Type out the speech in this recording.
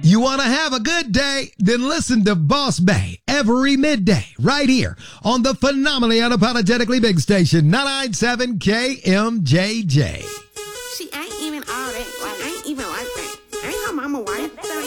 You want to have a good day? Then listen to Boss Bay every midday right here on the phenomenally unapologetically big station 997 KMJJ. She ain't even all that. Like, ain't even like that. Ain't her mama white.